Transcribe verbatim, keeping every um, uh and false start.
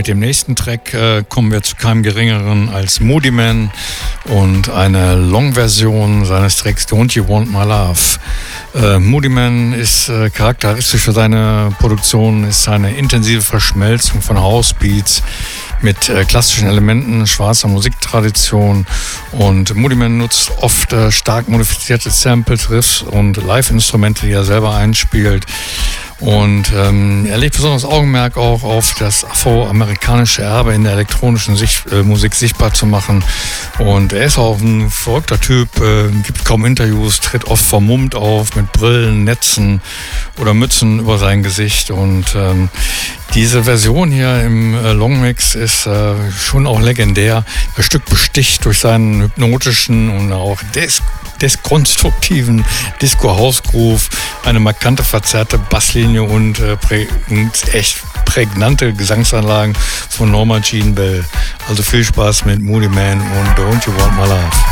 dem nächsten Track äh, kommen wir zu keinem geringeren als Moodymann und eine Long-Version seines Tracks Don't You Want My Love. Äh, Moodymann ist äh, charakteristisch für seine Produktion, ist eine intensive Verschmelzung von Housebeats mit äh, klassischen Elementen schwarzer Musiktradition, und Moodymann nutzt oft äh, stark modifizierte Samples, Riffs und Live-Instrumente, die er selber einspielt. Und ähm, er legt besonders Augenmerk auch auf das afroamerikanische Erbe in der elektronischen Sicht, äh, Musik sichtbar zu machen. Und er ist auch ein verrückter Typ, äh, gibt kaum Interviews, tritt oft vermummt auf mit Brillen, Netzen oder Mützen über sein Gesicht. Und ähm, diese Version hier im äh, Longmix ist äh, schon auch legendär. Das Stück besticht durch seinen hypnotischen und auch des deskonstruktiven Disco-House-Groove, eine markante verzerrte Basslinie und, äh, prä und echt prägnante Gesangsanlagen von Norma Jean Bell. Also viel Spaß mit Moodymann und Don't You Want My Love.